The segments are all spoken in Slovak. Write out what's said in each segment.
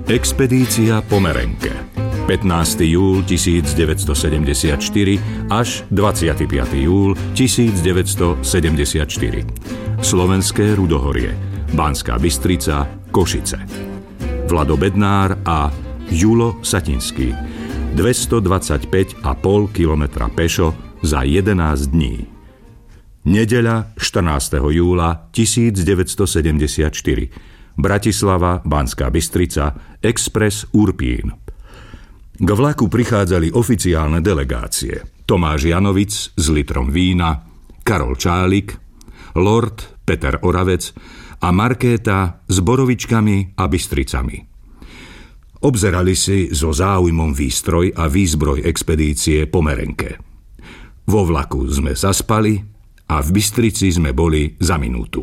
Expedícia Pomerenke. 15. júl 1974 až 25. júl 1974. Slovenské Rudohorie, Banská Bystrica, Košice. Vlado Bednár a Julo Satinský. 225,5 kilometra pešo za 11 dní. Nedeľa 14. júla 1974. Bratislava, Banská Bystrica, Express Urpín. K vlaku prichádzali oficiálne delegácie. Tomáš Janovic s litrom vína, Karol Čálik, Lord Peter Oravec a Markéta s borovičkami a bystricami. Obzerali si so záujmom výstroj a výzbroj expedície Pomerenke. Vo vlaku sme zaspali a v Bystrici sme boli za minútu.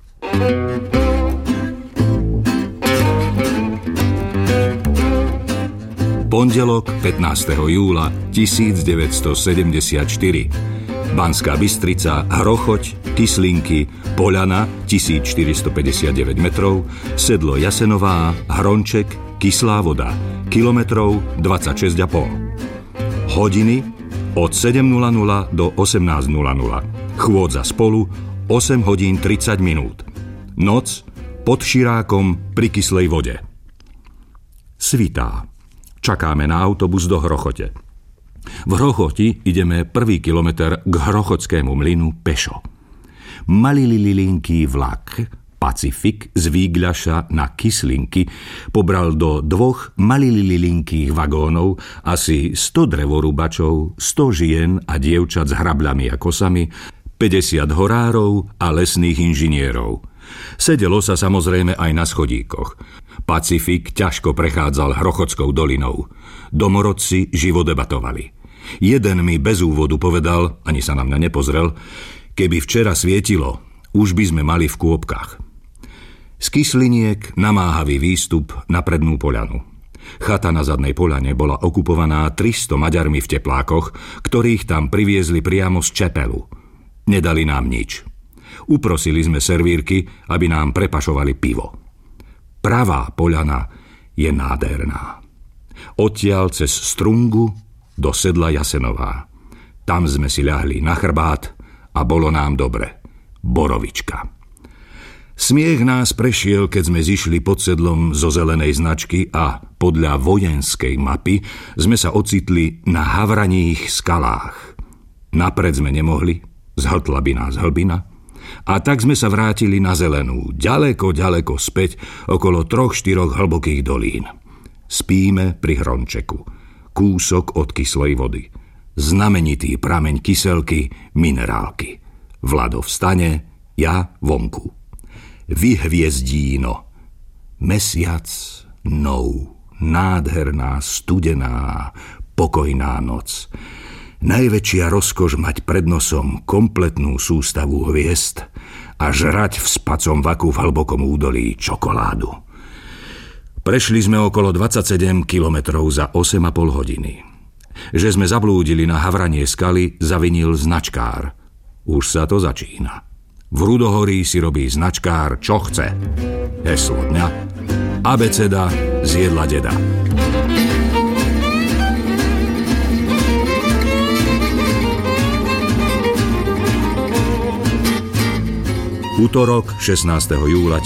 Pondelok 15. júla 1974. Banská Bystrica, Hrochoť, Kyslinky, Poľana 1459 metrov, Sedlo Jasenová, Hronček, Kyslá Voda, kilometrov 26,5. Hodiny od 7:00 do 18:00. Chôdza spolu 8 hodín 30 minút. Noc pod Širákom pri Kyslej Vode. Svitá. Čakáme na autobus do Hrochote. V Hrochoti ideme 1. kilometr k Hrochotskému mlynu pešo. Malililinký vlak Pacifik z Výgľaša na Kyslinky pobral do 2 malililinkých vagónov asi 100 drevorúbačov, 100 žien a dievčat s hrabľami a kosami, 50 horárov a lesných inžinierov. Sedelo sa samozrejme aj na schodíkoch. Pacifik ťažko prechádzal Hrochotskou dolinou. Domorodci živo debatovali. Jeden mi bez úvodu povedal, ani sa na mňa nepozrel, keby včera svietilo, už by sme mali v kôpkach. Z Kysliniek namáhavý výstup na prednú poľanu. Chata na zadnej poľane bola okupovaná 300 Maďarmi v teplákoch, ktorých tam priviezli priamo z Čepelu. Nedali nám nič. Uprosili sme servírky, aby nám prepašovali pivo. Pravá poľana je nádherná. Odtiaľ cez Strungu do Sedla Jasenová. Tam sme si ľahli na chrbát a bolo nám dobre. Borovička. Smiech nás prešiel, keď sme zišli pod sedlom zo zelenej značky a podľa vojenskej mapy sme sa ocitli na havraních skalách. Napred sme nemohli, zhltla by nás hlbina, a tak sme sa vrátili na zelenú, ďaleko, ďaleko späť, okolo 3-4 hlbokých dolín. Spíme pri Hrončeku, kúsok od Kyslej Vody. Znamenitý prameň kyselky, minerálky. Vlado vstane, ja vonku. Vyhviezdíno. Mesiac, nou, nádherná, studená, pokojná noc. Najväčšia rozkoš mať pred nosom kompletnú sústavu hviezd a žrať v spacom vaku v hlbokom údolí čokoládu. Prešli sme okolo 27 kilometrov za 8,5 hodiny. Že sme zablúdili na havranie skaly, zavinil značkár. Už sa to začína. V Rudohorí si robí značkár, čo chce. Heslo dňa: abeceda zjedla deda. Utorok 16. júla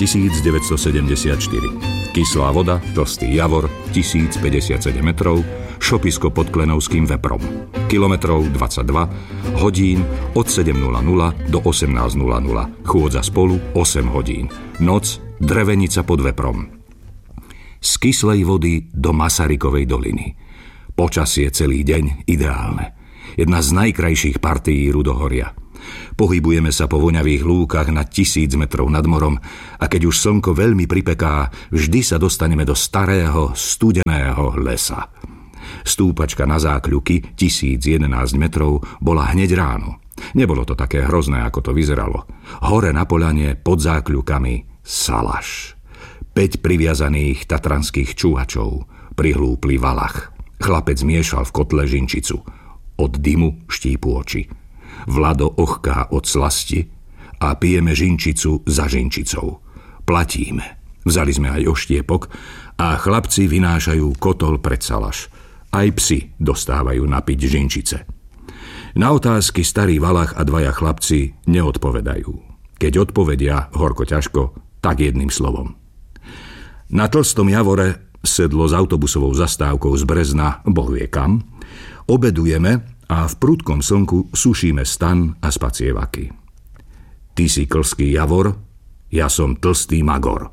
1974. Kyslá Voda, Tlstý Javor, 1057 metrov, šopisko pod Klenovským Veprom. Kilometrov 22, hodín od 7:00 do 18:00. Chôdza spolu 8 hodín. Noc, Drevenica pod Veprom. Z Kyslej Vody do Masarykovej doliny. Počasie celý deň ideálne. Jedna z najkrajších partií Rudohoria. Pohybujeme sa po voňavých lúkach na 1000 metrov nad morom a keď už slnko veľmi pripeká, vždy sa dostaneme do starého, studeného lesa. Stúpačka na zákľuky 1011 metrov bola hneď ráno. Nebolo to také hrozné, ako to vyzeralo. Hore na poľane pod zákľukami salaš. 5 priviazaných tatranských čúhačov, prihlúpli valach. Chlapec miešal v kotle žinčicu. Od dymu štípu oči. Vlado ochká od slasti a pijeme žinčicu za žinčicou. Platíme. Vzali sme aj oštiepok a chlapci vynášajú kotol pred salaš. Aj psi dostávajú napiť žinčice. Na otázky starý Valach a dvaja chlapci neodpovedajú. Keď odpovedia horko ťažko, tak jedným slovom. Na Tlstom Javore sedlo s autobusovou zastávkou z Brezna boh vie kam, obedujeme a v prudkom slnku sušíme stan a spacievaky. Ty si Klský Javor, ja som Tlstý Magor.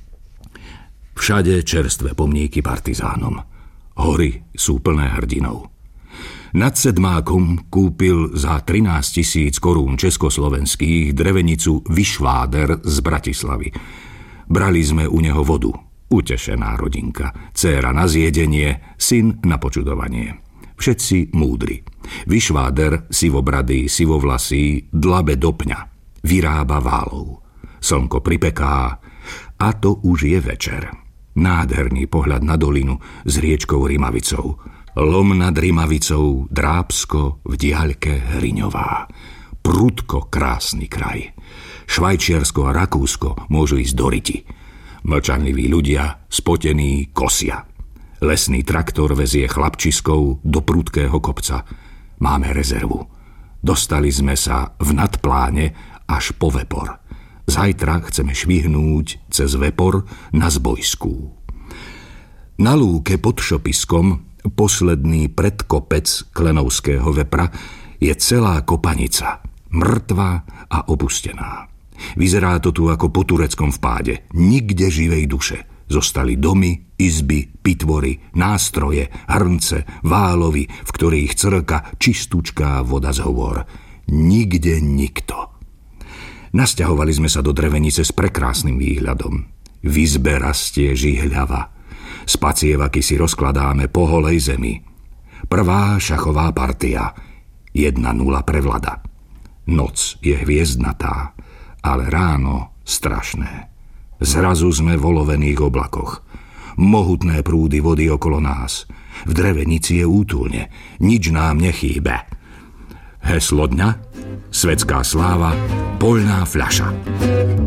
Všade čerstvé pomníky partizánom. Hory sú plné hrdinov. Nad Sedmákom kúpil za 13 000 korún československých drevenicu Vyšváder z Bratislavy. Brali sme u neho vodu. Utešená rodinka. Dcéra na zjedenie, syn na počudovanie. Všetci múdri. Vyšváder, sivobradý, sivovlasý, dlabe do pňa. Vyrába válov. Slnko pripeká a to už je večer. Nádherný pohľad na dolinu s riečkou Rimavicou. Lom nad Rimavicou, Drábsko, v diaľke Hriňová. Prudko krásny kraj. Švajčiarsko a Rakúsko môžu ísť do riti. Mlčanliví ľudia, spotení, kosia. Lesný traktor vezie chlapčiskou do prudkého kopca. Máme rezervu. Dostali sme sa v nadpláne až po Vepor. Zajtra chceme švihnúť cez Vepor na Zbojskú. Na lúke pod Šopiskom, posledný predkopec Klenovského Vepra, je celá kopanica, mŕtva a opustená. Vyzerá to tu ako po tureckom vpáde. Nikde živej duše. Zostali domy, izby, pitvory, nástroje, hrnce, válovy, v ktorých crka čistúčká voda z hovor. Nikde nikto. Nasťahovali sme sa do drevenice s prekrásnym výhľadom. V izbe rastie žihľava. Spacievaky si rozkladáme po holej zemi. Prvá šachová partia. 1-0 pre Vlada. Noc je hviezdnatá, ale ráno strašné. Zrazu sme v olovených oblakoch. Mohutné prúdy vody okolo nás. V drevenici je útulne. Nič nám nechýbe. Heslo dňa, svetská sláva, poľná fľaša.